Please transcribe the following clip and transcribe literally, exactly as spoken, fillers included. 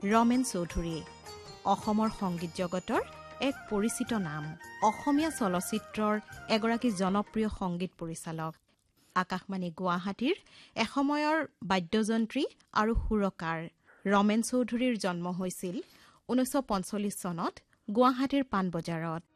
ৰমেন চৌধুৰী অসমৰ সংগীত জগতৰ এক পৰিচিত নাম অসমীয়া চলচ্চিত্ৰৰ এগৰাকী জনপ্ৰিয় সংগীত পৰিচালক আকাশবাণী গুৱাহাটীৰ এসময়ৰ বাদ্যযন্ত্ৰী আৰু সুৰকাৰ ৰমেন চৌধুৰীৰ জন্ম হৈছিল ঊনৈছশ পঞ্চল্লিছ চনত গুৱাহাটীৰ পাণবজাৰত